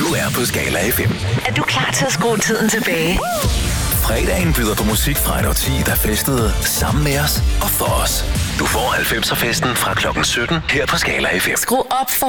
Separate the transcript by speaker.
Speaker 1: er på Skala FM.
Speaker 2: Er du klar til at skrue tiden tilbage?
Speaker 1: Fredagen byder på musik fra et årti, der festede sammen med os og for os. Du får 90'er festen fra klokken 17 her på Skala FM.
Speaker 2: Skru op for